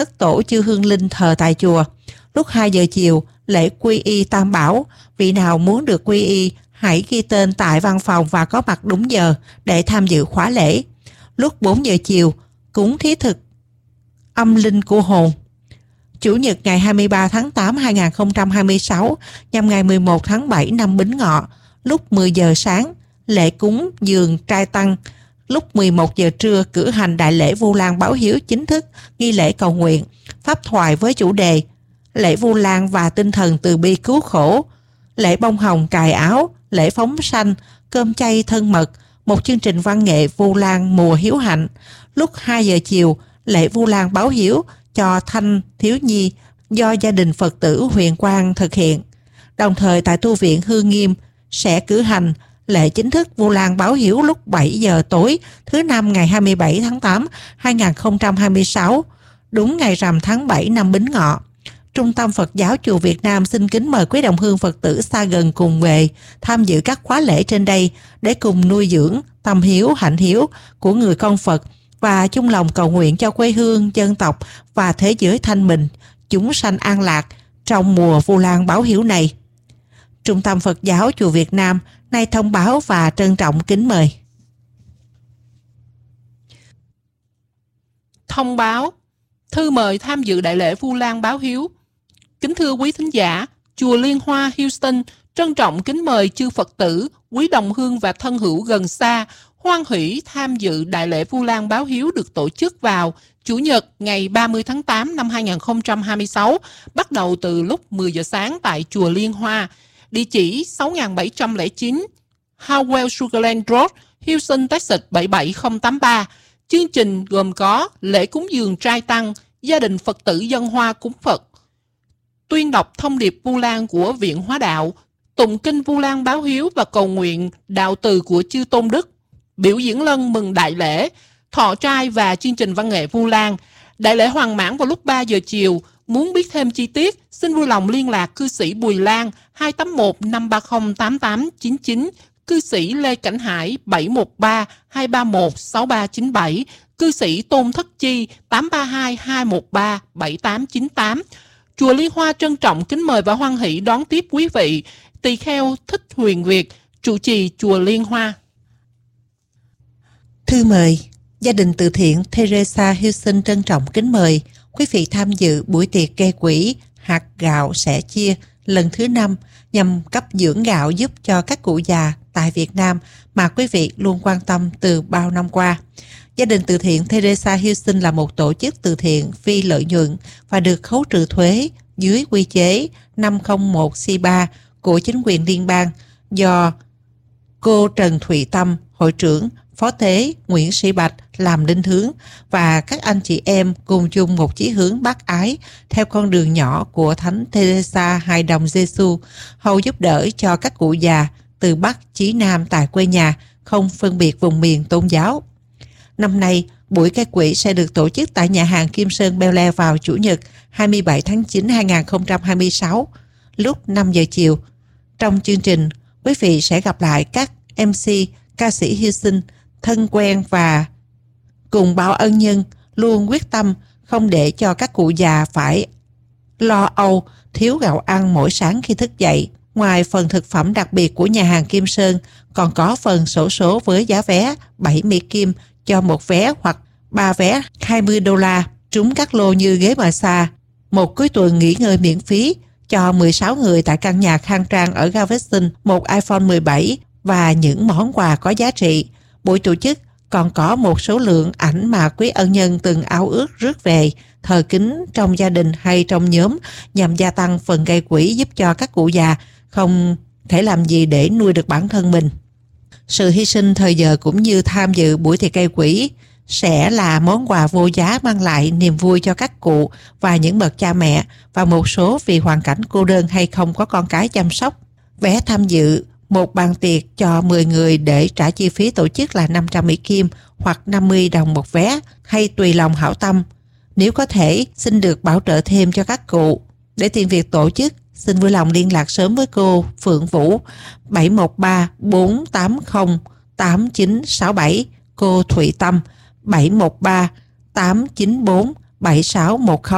đất tổ chư hương linh thờ tại chùa. Lúc 2 giờ chiều, lễ quy y tam bảo. Vị nào muốn được quy y, hãy ghi tên tại văn phòng và có mặt đúng giờ để tham dự khóa lễ. Lúc 4 giờ chiều, cúng thí thực âm linh của hồn. Chủ nhật ngày 23 tháng 8 2026 nhằm ngày 11 tháng 7 năm Bính Ngọ, lúc 10 giờ sáng, lễ cúng dường trai tăng. Lúc 11 giờ trưa, cử hành đại lễ Vu Lan báo hiếu chính thức, nghi lễ cầu nguyện, pháp thoại với chủ đề lễ Vu Lan và tinh thần từ bi cứu khổ, lễ bông hồng cài áo, lễ phóng sanh, cơm chay thân mật, một chương trình văn nghệ Vu Lan mùa hiếu hạnh. Lúc 2 giờ chiều, lễ Vu Lan báo hiếu cho thanh thiếu nhi do gia đình Phật tử Huyền Quang thực hiện. Đồng thời tại tu viện Hương Nghiêm sẽ cử hành lễ chính thức Vu Lan báo hiếu lúc 7 giờ tối thứ Năm ngày 27 tháng 8 2026, đúng ngày rằm tháng 7 năm Bính Ngọ. Trung tâm Phật giáo Chùa Việt Nam xin kính mời quý đồng hương Phật tử xa gần cùng về tham dự các khóa lễ trên đây để cùng nuôi dưỡng tâm hiếu, hạnh hiếu của người con Phật và chung lòng cầu nguyện cho quê hương, dân tộc và thế giới thanh bình, chúng sanh an lạc trong mùa Vu Lan báo hiếu này. Trung tâm Phật giáo Chùa Việt Nam nay thông báo và trân trọng kính mời. Thông báo thư mời tham dự đại lễ Vu Lan báo hiếu. Kính thưa quý thính giả, Chùa Liên Hoa Houston trân trọng kính mời chư Phật tử, quý đồng hương và thân hữu gần xa hoan hỷ tham dự đại lễ Vu Lan báo hiếu được tổ chức vào Chủ nhật ngày 30 tháng 8 năm 2026, bắt đầu từ lúc 10 giờ sáng tại Chùa Liên Hoa, địa chỉ 6709 Howell Sugarland Road, Houston, Texas 77083. Chương trình gồm có lễ cúng dường trai tăng, gia đình Phật tử dân hoa cúng Phật, tuyên đọc thông điệp Vu Lan của Viện Hóa Đạo, tụng kinh Vu Lan báo hiếu và cầu nguyện đạo từ của chư Tôn Đức, biểu diễn lân mừng đại lễ, thọ trai và chương trình văn nghệ Vu Lan. Đại lễ hoàn mãn vào lúc 3 giờ chiều. Muốn biết thêm chi tiết, xin vui lòng liên lạc cư sĩ Bùi Lan 281-530-8899, cư sĩ Lê Cảnh Hải 713-231-6397, cư sĩ Tôn Thất Chi 832-213-7898. Chùa Liên Hoa trân trọng kính mời và hoan hỷ đón tiếp quý vị. Tỳ kheo Thích Huyền Việt, trụ trì Chùa Liên Hoa. Thư mời, gia đình từ thiện Teresa Houston trân trọng kính mời quý vị tham dự buổi tiệc gây quỹ hạt gạo sẻ chia lần thứ 5 nhằm cấp dưỡng gạo giúp cho các cụ già tại Việt Nam mà quý vị luôn quan tâm từ bao năm qua. Gia đình từ thiện Teresa Houston là một tổ chức từ thiện phi lợi nhuận và được khấu trừ thuế dưới quy chế 501C3 của chính quyền liên bang do cô Trần Thụy Tâm, hội trưởng, phó tế Nguyễn Sĩ Bạch làm linh hướng và các anh chị em cùng chung một chí hướng bác ái theo con đường nhỏ của Thánh Teresa Hài Đồng Giêsu, hầu giúp đỡ cho các cụ già từ Bắc chí Nam tại quê nhà, không phân biệt vùng miền tôn giáo. Năm nay, buổi gây quỹ sẽ được tổ chức tại nhà hàng Kim Sơn Bel Air vào Chủ nhật 27 tháng 9 2026 lúc 5 giờ chiều. Trong chương trình, quý vị sẽ gặp lại các MC, ca sĩ Houston thân quen và cùng báo ân nhân luôn quyết tâm không để cho các cụ già phải lo âu thiếu gạo ăn mỗi sáng khi thức dậy. Ngoài phần thực phẩm đặc biệt của nhà hàng Kim Sơn, còn có phần xổ số với giá vé 70 kim cho một vé hoặc 3 vé $20, trúng các lô như ghế massage, một cuối tuần nghỉ ngơi miễn phí cho 16 người tại căn nhà khang trang ở Galveston, một iPhone 17 và những món quà có giá trị. Buổi tổ chức còn có một số lượng ảnh mà quý ân nhân từng ao ước rước về, thờ kính trong gia đình hay trong nhóm nhằm gia tăng phần gây quỹ giúp cho các cụ già không thể làm gì để nuôi được bản thân mình. Sự hy sinh thời giờ cũng như tham dự buổi tiệc gây quỹ sẽ là món quà vô giá mang lại niềm vui cho các cụ và những bậc cha mẹ và một số vì hoàn cảnh cô đơn hay không có con cái chăm sóc. Vé tham dự một bàn tiệc cho 10 người để trả chi phí tổ chức là 500 Mỹ Kim hoặc 50 đồng một vé, hay tùy lòng hảo tâm. Nếu có thể, xin được bảo trợ thêm cho các cụ. Để tiền việc tổ chức, xin vui lòng liên lạc sớm với cô Phượng Vũ 713-480-8967, cô Thụy Tâm 713-894-7610.